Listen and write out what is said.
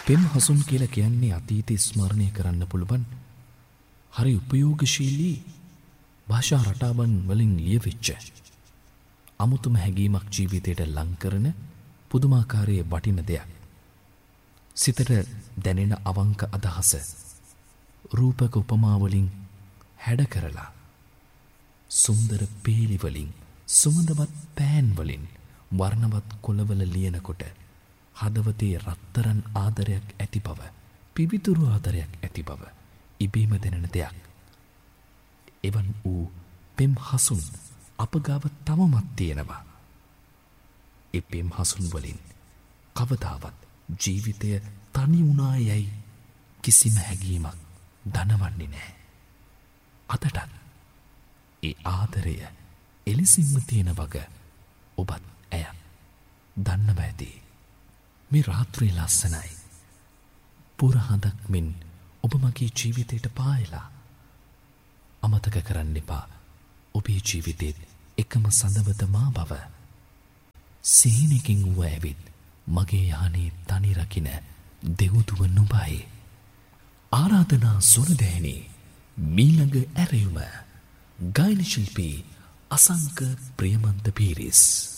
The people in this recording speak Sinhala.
පෙම් හසුන් කියලා කියන්නේ අතීතය ස්මරණය කරන්න පුළුවන් හරි උපයෝගශීලී භාෂා රටාවන් වලින් ලියවිච්ච අමුතුම හැඟීමක් ජීවිතයට ලං කරන පුදුමාකාරයේ වටින දෙයක්. සිතට දැනෙන අවංක අදහස රූපක උපමා වලින් හැඩ කරලා සුන්දර පේලි වලින් සුමඳවත් පෑන් වලින් වර්ණවත් කොළවල ලියනකොට හදවතේ රත්තරන් ආදරයක් ඇති බව, පිවිතුරු ආදරයක් ඇති බව ඉබේම දැනෙන දෙයක්. එවන් වූ පෙම් හසුන් අප ගාව තවමත් තියෙනවා. ඒ පෙම් හසුන් වලින් කවදාවත් ජීවිතය තනි වුණා යයි කිසිම හැඟීමක් දනවන්නේ නැහැ. අදටත් ඒ ආදරය එලෙසින්ම තියෙන වග ඔබත් ඇය දන්නව ඇති. මේ රාත්‍රී ලස්සනයි. පුරහඳක් මෙන් ඔබ මගේ ජීවිතයට පායලා. අමතක කරන්න එපා ඔබේ ජීවිතේත් එකම සඳවත මා බව. සිහිනකින් වූ ඇවිත් මගේ යානේ තනි රකින දෙව්දුව නුඹයි. ආරාධනා සොරදෑනි මීළඟ ඇරයුම ගායන ශිල්පී අසංක ප්‍රියමන්ත පීරිස්.